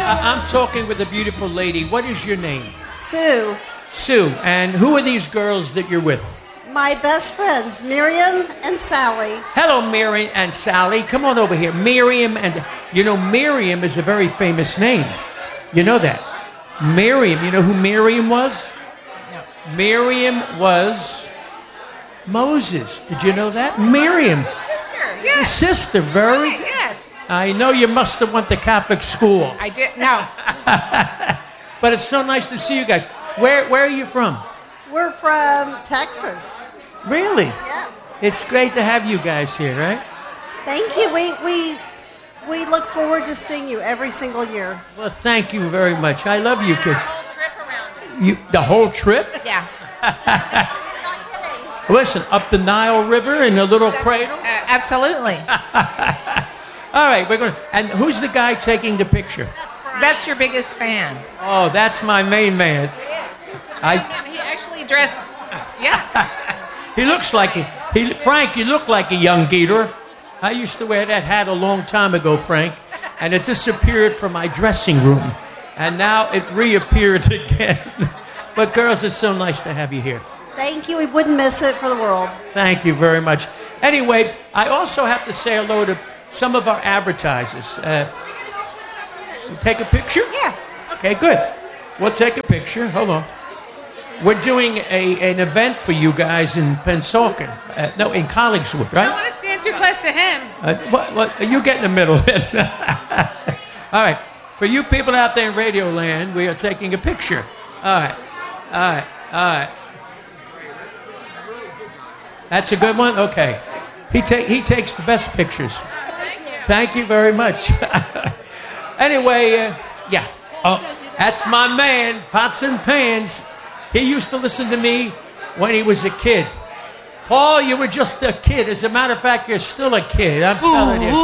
I'm talking with a beautiful lady. What is your name? Sue. Sue. And who are these girls that you're with? My best friends, Miriam and Sally. Hello, Miriam and Sally. Come on over here. Miriam and... You know, Miriam is a very famous name. You know that. Miriam. You know who Miriam was? No. Miriam was Moses. Did you know that? Miriam. His sister. His Yes. sister. Very Right, good. yes. I know you must have went to Catholic school. I did. No. But it's so nice to see you guys. Where are you from? We're from Texas. Really? Yes. It's great to have you guys here, right? Thank you. We look forward to seeing you every single year. Well, thank you very much. I love you kids. Whole trip around it. The whole trip? Yeah. Not kidding. Listen, up the Nile River in a little cradle? Absolutely. All right, we're going to... And who's the guy taking the picture? That's your biggest fan. Oh, that's my main man. He actually dressed. Yeah. He looks like Frank, you look like a young Gator. I used to wear that hat a long time ago, Frank, and it disappeared from my dressing room. And now it reappeared again. But girls, it's so nice to have you here. Thank you. We wouldn't miss it for the world. Thank you very much. Anyway, I also have to say hello to some of our advertisers. So take a picture? Yeah. Okay, good. We'll take a picture. Hold on. We're doing an event for you guys in Pennsauken. No, in Collingswood, I don't right? want to stand too close to him. You get in the middle. All right. For you people out there in Radio Land, we are taking a picture. All right. That's a good one? Okay. He takes the best pictures. Thank you very much. Anyway, yeah. Oh, that's my man, Pots and Pans. He used to listen to me when he was a kid. Paul, you were just a kid. As a matter of fact, you're still a kid. I'm telling you.